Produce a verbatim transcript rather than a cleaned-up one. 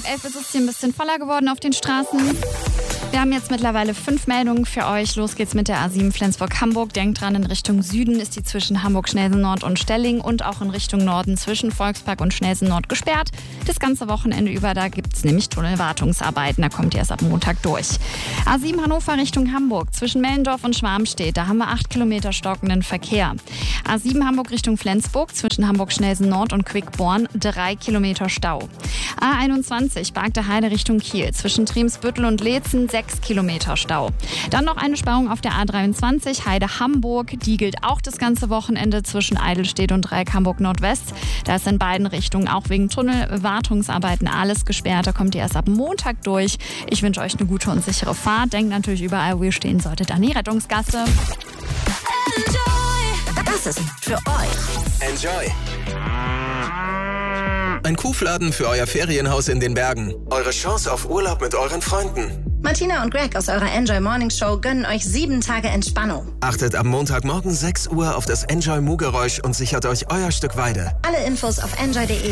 elf ist es hier ein bisschen voller geworden auf den Straßen. Wir haben jetzt mittlerweile fünf Meldungen für euch. Los geht's mit der A sieben Flensburg-Hamburg. Denkt dran, in Richtung Süden ist die zwischen Hamburg-Schnelsen-Nord und Stelling und auch in Richtung Norden zwischen Volkspark und Schnelsen-Nord gesperrt. Das ganze Wochenende über, da gibt's nämlich Tunnelwartungsarbeiten. Da kommt ihr erst ab Montag durch. A sieben Hannover Richtung Hamburg. Zwischen Mellendorf und Schwarmstedt, da haben wir acht Kilometer stockenden Verkehr. A sieben Hamburg Richtung Flensburg. Zwischen Hamburg-Schnelsen-Nord und Quickborn drei Kilometer Stau. A einundzwanzig Bargter Heide Richtung Kiel. Zwischen Triemsbüttel und Leetzen sechs Kilometer Stau. Dann noch eine Sperrung auf der A dreiundzwanzig Heide-Hamburg. Die gilt auch das ganze Wochenende zwischen Eidelstedt und Dreieck Hamburg Nordwest. Da ist in beiden Richtungen auch wegen Tunnelwartungsarbeiten alles gesperrt. Da kommt ihr erst ab Montag durch. Ich wünsche euch eine gute und sichere Fahrt. Denkt natürlich überall, wo ihr stehen solltet, an die Rettungsgasse. Das ist für euch. Enjoy. Ein Kuhfladen für euer Ferienhaus in den Bergen. Eure Chance auf Urlaub mit euren Freunden. Martina und Greg aus eurer Enjoy Morning Show gönnen euch sieben Tage Entspannung. Achtet am Montagmorgen sechs Uhr auf das Enjoy Mu-Geräusch und sichert euch euer Stück Weide. Alle Infos auf enjoy punkt de.